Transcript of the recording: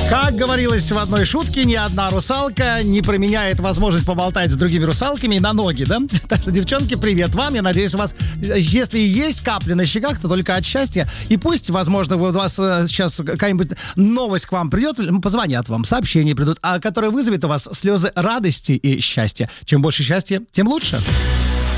Как говорилось в одной шутке, ни одна русалка не променяет возможность поболтать с другими русалками на ноги, да? Так что, девчонки, привет вам. Я надеюсь, у вас, если и есть капли на щеках, то только от счастья. И пусть, возможно, у вас сейчас какая-нибудь новость к вам придет, позвонят вам, сообщения придут, которые вызовет у вас слезы радости и счастья. Чем больше счастья, тем лучше.